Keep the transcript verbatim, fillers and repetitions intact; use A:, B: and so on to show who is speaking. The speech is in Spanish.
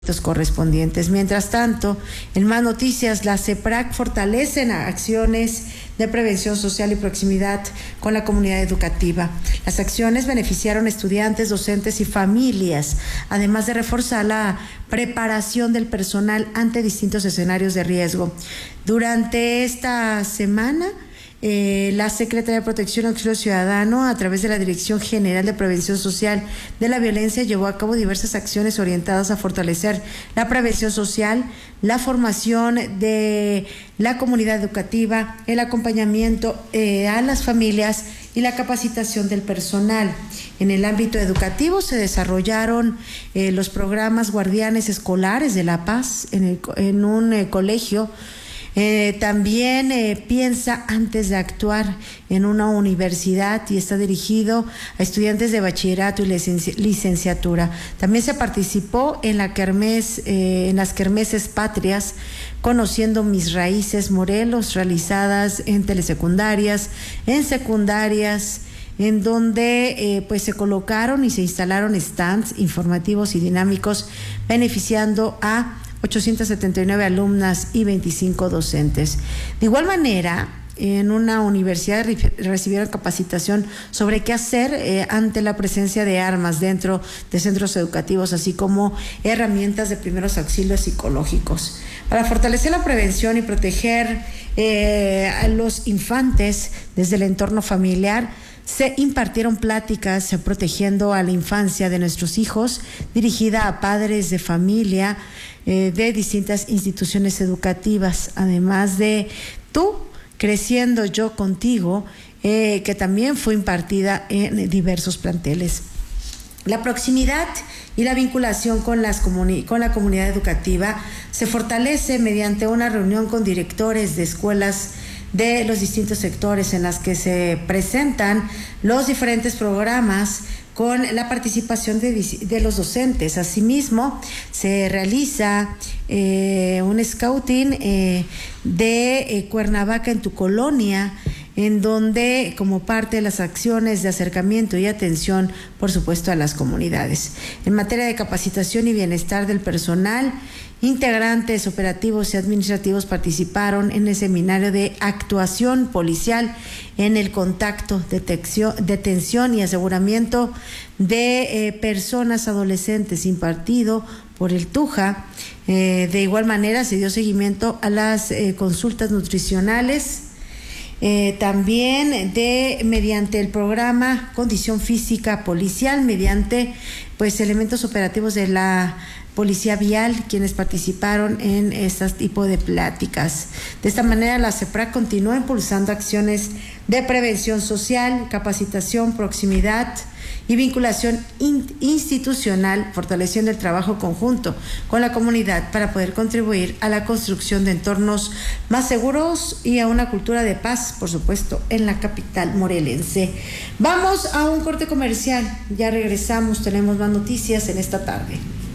A: correspondientes. Mientras tanto, en más noticias, la CEPRAC fortalecen acciones de prevención social y proximidad con la comunidad educativa. Las acciones beneficiaron a estudiantes, docentes y familias, además de reforzar la preparación del personal ante distintos escenarios de riesgo. Durante esta semana, Eh, la Secretaría de Protección y Auxilio Ciudadano, a través de la Dirección General de Prevención Social de la Violencia, llevó a cabo diversas acciones orientadas a fortalecer la prevención social, la formación de la comunidad educativa, el acompañamiento eh, a las familias y la capacitación del personal. En el ámbito educativo se desarrollaron eh, los programas Guardianes Escolares de La Paz en, el, en un eh, colegio. Eh, también eh, piensa antes de actuar en una universidad y está dirigido a estudiantes de bachillerato y licenci- licenciatura. También se participó en la kermés, eh, en las kermeses patrias, conociendo mis raíces Morelos, realizadas en telesecundarias, en secundarias, en donde eh, pues se colocaron y se instalaron stands informativos y dinámicos, beneficiando a ochocientas setenta y nueve alumnas y veinticinco docentes. De igual manera, en una universidad recibieron capacitación sobre qué hacer eh, ante la presencia de armas dentro de centros educativos, así como herramientas de primeros auxilios psicológicos. Para fortalecer la prevención y proteger eh, a los infantes desde el entorno familiar, se impartieron pláticas protegiendo a la infancia de nuestros hijos, dirigida a padres de familia eh, de distintas instituciones educativas, además de Tú creciendo, yo contigo, eh, que también fue impartida en diversos planteles. La proximidad y la vinculación con, las comuni- con la comunidad educativa se fortalece mediante una reunión con directores de escuelas de los distintos sectores en las que se presentan los diferentes programas con la participación de, de los docentes. Asimismo, se realiza eh, un scouting eh, de eh, Cuernavaca en tu colonia, en donde, como parte de las acciones de acercamiento y atención, por supuesto, a las comunidades. En materia de capacitación y bienestar del personal, integrantes operativos y administrativos participaron en el seminario de actuación policial en el contacto, detección, detención y aseguramiento de eh, personas adolescentes, impartido por el TUJA. Eh, de igual manera, se dio seguimiento a las eh, consultas nutricionales, Eh, también de mediante el programa Condición Física Policial, mediante pues elementos operativos de la Policía Vial, quienes participaron en este tipo de pláticas. De esta manera, la CEPRAC continúa impulsando acciones de prevención social, capacitación, proximidad y vinculación in- institucional, fortaleciendo el trabajo conjunto con la comunidad para poder contribuir a la construcción de entornos más seguros y a una cultura de paz, por supuesto, en la capital morelense. Vamos a un corte comercial, ya regresamos, tenemos más noticias en esta tarde.